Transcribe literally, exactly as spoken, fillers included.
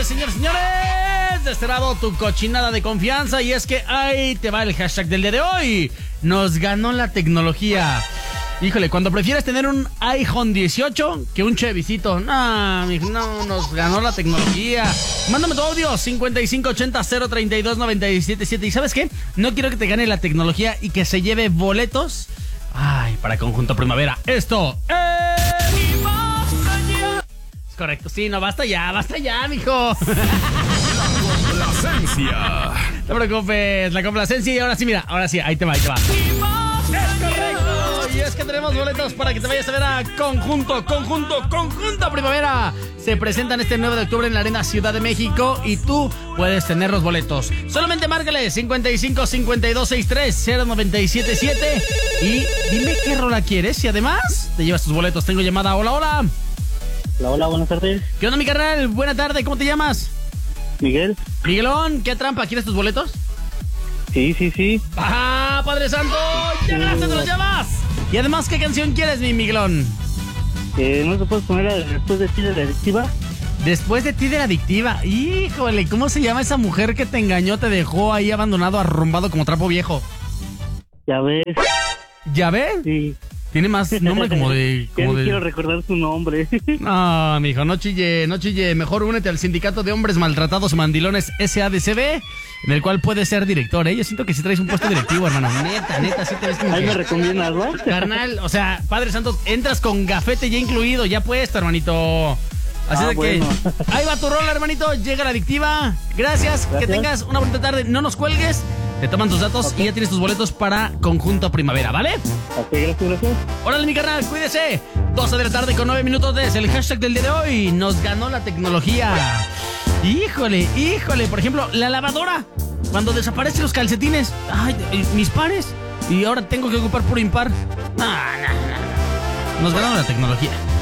tardes, señores, señores. De este lado, tu cochinada de confianza. Y es que ahí te va el hashtag del día de hoy. Nos ganó la tecnología. Híjole, cuando prefieres tener un iPhone dieciocho que un Chevycito. No, no, nos ganó la tecnología. Mándame tu audio, cincuenta y cinco ochenta cero treinta y dos noventa y siete siete. ¿Y sabes qué? No quiero que te gane la tecnología y que se lleve boletos. Ay, para Conjunto Primavera. Esto es... Es correcto, sí, no, basta ya, basta ya, mijo. La complacencia. No te preocupes, la complacencia. Y ahora sí, mira, ahora sí, ahí te va, ahí te va. Es correcto. Y es que tenemos boletos para que te vayas a ver a Conjunto, Conjunto, Conjunto Primavera. Se presentan este nueve de octubre en la Arena Ciudad de México y tú puedes tener los boletos. Solamente márcale cincuenta y cinco cincuenta y dos sesenta y tres cero noventa y siete siete y dime qué rola quieres y además te llevas tus boletos. Tengo llamada. Hola, hola. Hola, hola, buenas tardes. ¿Qué onda, mi carnal? Buena tarde, ¿cómo te llamas? Miguel. Miguelón, ¿qué trampa? ¿Quieres tus boletos? Sí, sí, sí. ¡Ah, Padre Santo! ¡Ya ganaste, te los llevas! Y además, ¿qué canción quieres, mi Miguelón? Eh, ¿No se puede poner a- después de ti de la adictiva? Después de ti de la adictiva. Híjole, ¿cómo se llama esa mujer que te engañó, te dejó ahí abandonado, arrumbado como trapo viejo? Ya ves. ¿Ya ves? Sí. Tiene más nombre como de... Ya Como ni de... quiero recordar su nombre. No, mijo, no chille, no chille. Mejor únete al Sindicato de Hombres Maltratados y Mandilones S A D C B, en el cual puedes ser director, ¿eh? Yo siento que si traes un puesto directivo, hermano. Neta, neta, sí te ves como Ahí que... me recomiendas, ¿va? Carnal, o sea, Padre Santo, entras con gafete ya incluido, ya puesto, hermanito. Así Ah, de que... bueno. Ahí va tu rola, hermanito. Llega la adictiva. Gracias, Gracias. que tengas una bonita tarde. No nos cuelgues. Te toman tus datos Ok. y ya tienes tus boletos para Conjunto Primavera, ¿vale? Ok, gracias, gracias. Órale, mi carnal, cuídese. doce de la tarde con nueve minutos es el hashtag del día de hoy. Nos ganó la tecnología. Híjole, híjole. Por ejemplo, la lavadora. Cuando desaparecen los calcetines. Ay, eh, mis pares. Y ahora tengo que ocupar puro impar. No, no, no. Nos ganó la tecnología.